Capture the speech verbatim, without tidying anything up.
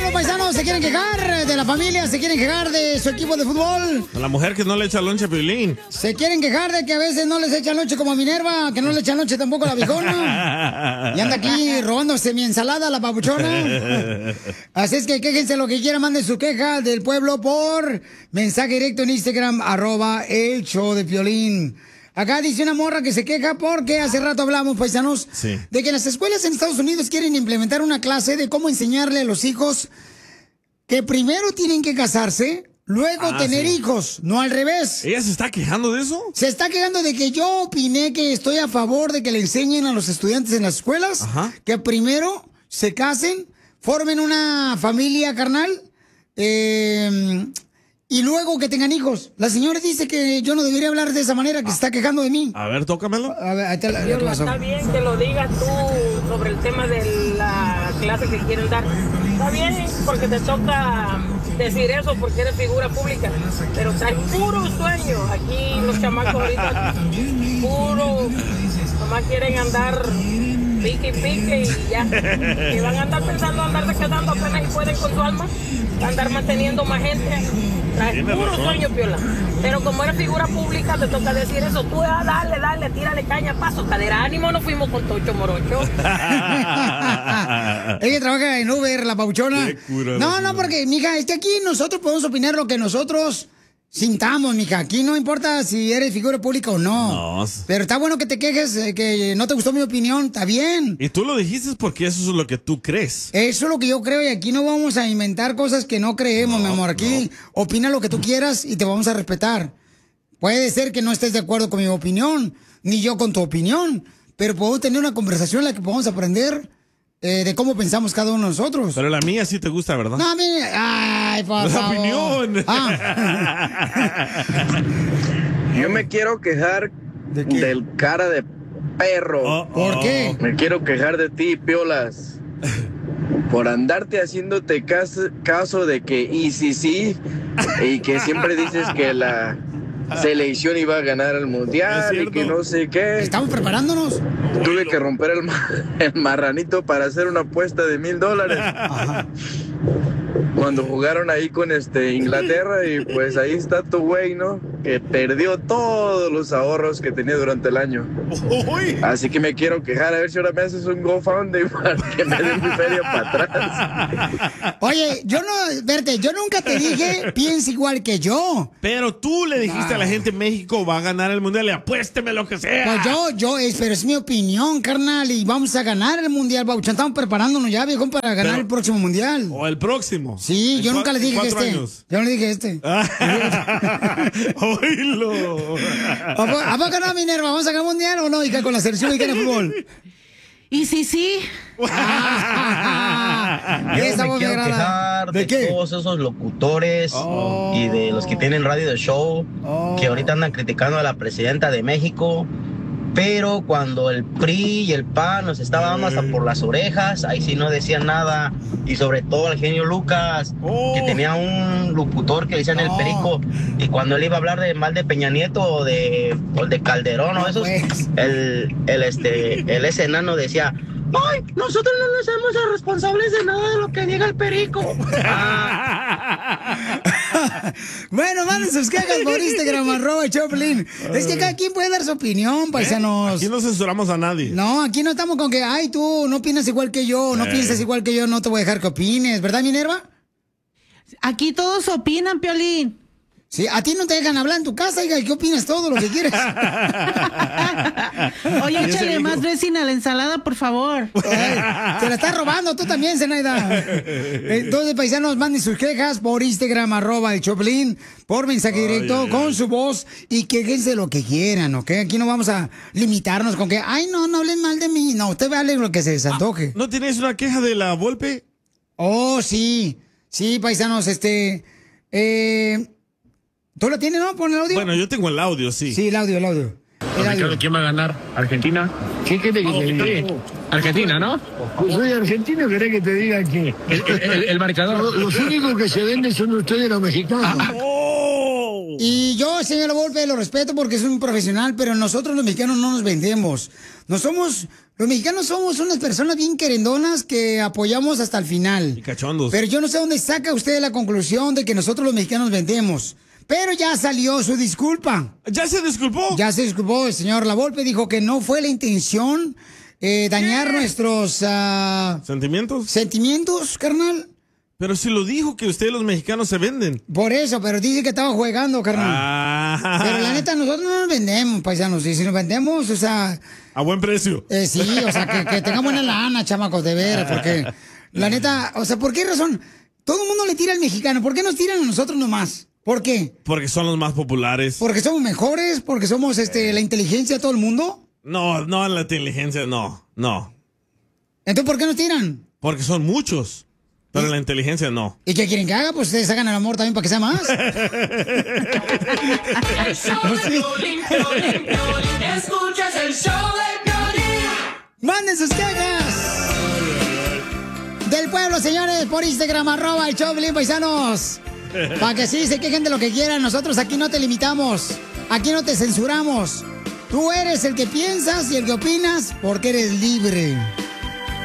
los paisanos se quieren quejar de la familia, se quieren quejar de su equipo de fútbol. La mujer que no le echa lonche a Piolín. Se quieren quejar de que a veces no les echan lonche como a Minerva, que no le echan lonche tampoco a la viejona. Y anda aquí robándose mi ensalada, la papuchona. Así es que quéjense lo que quieran, manden su queja del pueblo por mensaje directo en Instagram, arroba el show de Piolín. Acá dice una morra que se queja porque hace rato hablamos, paisanos, sí, de que las escuelas en Estados Unidos quieren implementar una clase de cómo enseñarle a los hijos que primero tienen que casarse, luego ah, tener sí. hijos, no al revés. ¿Ella se está quejando de eso? Se está quejando de que yo opiné que estoy a favor de que le enseñen a los estudiantes en las escuelas, ajá, que primero se casen, formen una familia carnal, eh... y luego que tengan hijos. La señora dice que yo no debería hablar de esa manera, que ah. se está quejando de mí. A ver, tócamelo. A ver, ahí te la, Yo, está bien que lo digas tú sobre el tema de la clase que quieren dar. Está bien, porque te toca decir eso, porque eres figura pública. Pero traes puro sueño. Aquí los chamacos ahorita, puro, nomás quieren andar pique y pique y ya. Que van a andar pensando, andar quedando apenas y pueden con su alma, andar manteniendo más gente. Traes puro sueño, Piola. Pero como eres figura pública, te toca decir eso. Tú, ah, dale, dale, tírale caña, paso, cadera, ánimo, nos fuimos con Tocho Morocho. Ella trabaja en Uber, la pauchona. No, no, porque, mija, es que aquí nosotros podemos opinar lo que nosotros sintamos, mija. Aquí no importa si eres figura pública o no. no. Pero está bueno que te quejes, eh, que no te gustó mi opinión, está bien. Y tú lo dijiste porque eso es lo que tú crees. Eso es lo que yo creo y aquí no vamos a inventar cosas que no creemos, no, mi amor. Aquí no. opina lo que tú quieras y te vamos a respetar. Puede ser que no estés de acuerdo con mi opinión, ni yo con tu opinión, pero podemos tener una conversación en la que podamos aprender Eh, de cómo pensamos cada uno de nosotros. Pero la mía sí te gusta, ¿verdad? No, a mí... Ay, por la favor. opinión. Ah. Yo me quiero quejar ¿De del cara de perro. Oh, ¿Por oh. qué? Me quiero quejar de ti, Piolas. Por andarte haciéndote caso, caso de que y sí, sí, y que siempre dices que la selección iba a ganar el mundial y que no sé qué. Estamos preparándonos. Tuve que romper el, el marranito para hacer una apuesta de mil dólares. Ajá. Cuando jugaron ahí con este Inglaterra y pues ahí está tu güey, ¿no? Que perdió todos los ahorros que tenía durante el año. Uy. Así que me quiero quejar a ver si ahora me haces un GoFundMe para que me den mi feria para atrás. Oye, yo no, verte, yo nunca te dije piensa igual que yo. Pero tú le dijiste ah. a la gente México va a ganar el mundial y apuésteme lo que sea. Pues yo, yo, es, pero es mi opinión, carnal, y vamos a ganar el mundial, Bauchán. Estamos preparándonos ya, viejo, para ganar pero, el próximo mundial. O el próximo. Sí, yo nunca le dije que este. Años? Yo no le dije este. Oílo. ¿A poco no, Minerva? ¿Vamos a ganar mundial o no? ¿Y qué con la selección y qué en el fútbol? Y sí, sí. Ah, Yo me quiero quejar de, ¿De todos esos locutores oh. y de los que tienen radio de show oh. que ahorita andan criticando a la presidenta de México. Pero cuando el P R I y el P A N nos estaba dando hasta por las orejas, ahí sí no decían nada. Y sobre todo el genio Lucas, oh. que tenía un locutor que le decían oh. el Perico. Y cuando él iba a hablar de mal de Peña Nieto o de, o de Calderón, o esos, pues. el, el, este, el ese enano decía... ¡Ay! Nosotros no nos hacemos responsables de nada de lo que diga el Perico. Ah. Bueno, manden sus quejas por Instagram, arroba Choplin. Es que cada quien puede dar su opinión, paisanos. ¿Eh? Aquí no censuramos a nadie. No, aquí no estamos con que, ay, tú no opinas igual que yo, no eh. piensas igual que yo, no te voy a dejar que opines, ¿verdad, Minerva? Aquí todos opinan, Piolín. Sí, a ti no te dejan hablar en tu casa, hija, ¿qué opinas todo lo que quieres? Oye, échale más dressing a la ensalada, por favor. Ay, te la estás robando tú también, Zenaida. Entonces, paisanos, manden sus quejas por Instagram, arroba el Choplin, por mensaje directo, ay, con ay. su voz, y quéjense lo que quieran, ¿ok? Aquí no vamos a limitarnos con que, ay, no, no hablen mal de mí. No, usted vale lo que se desantoje. Ah, ¿no tienes una queja de la Volpe? Oh, sí. Sí, paisanos, este... Eh... ¿Tú lo tienes, no? ¿Pon el audio? Bueno, yo tengo el audio, sí. Sí, el audio, el audio. El audio. ¿Quién va a ganar? ¿Argentina? ¿Qué quiere que te diga? Argentina, ¿no? Pues soy argentino, ¿querés que te diga que...? El, el, el marcador. Los, los únicos que se venden son ustedes los mexicanos. Oh. Y yo, señor La Volpe, lo respeto porque es un profesional, pero nosotros los mexicanos no nos vendemos. No somos, los mexicanos somos unas personas bien querendonas que apoyamos hasta el final. Y cachondos. Pero yo no sé dónde saca usted la conclusión de que nosotros los mexicanos vendemos. Pero ya salió su disculpa. ¿Ya se disculpó? Ya se disculpó. El señor La Volpe dijo que no fue la intención eh, dañar ¿Qué? nuestros... Uh, ¿Sentimientos? ¿Sentimientos, carnal? Pero si lo dijo que ustedes los mexicanos se venden. Por eso, pero dice que estaba jugando, carnal. Ah. Pero la neta, nosotros no nos vendemos, paisanos. Y si nos vendemos, o sea... A buen precio. Eh, sí, o sea, que, que tengamos buena lana, chamacos, de veras, porque... La neta, o sea, ¿por qué razón? Todo el mundo le tira al mexicano. ¿Por qué nos tiran a nosotros nomás? ¿Por qué? Porque son los más populares. ¿Porque somos mejores? ¿Porque somos este, la inteligencia de todo el mundo? No, no la inteligencia, no, no. ¿Entonces por qué nos tiran? Porque son muchos. Pero la inteligencia no. ¿Y qué quieren que haga? Pues ustedes hagan el amor también para que sea más. El show de Piolín, Piolín, Piolín. Escuchas el show de Piolín. ¡Manden sus quejas! Del pueblo, señores, por Instagram, arroba el show de Piolín, paisanos. Para que sí se quejen de lo que quieran. Nosotros aquí no te limitamos. Aquí no te censuramos. Tú eres el que piensas y el que opinas porque eres libre.